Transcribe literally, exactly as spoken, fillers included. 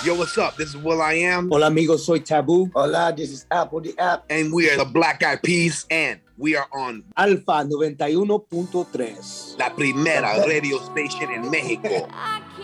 Yo, what's up? This is Will I Am. Hola amigos, soy Taboo. Hola, this is Apple the App. And we are the Black Eyed Peas. And we are on Alfa noventa y uno punto tres. La Primera Radio Station en México.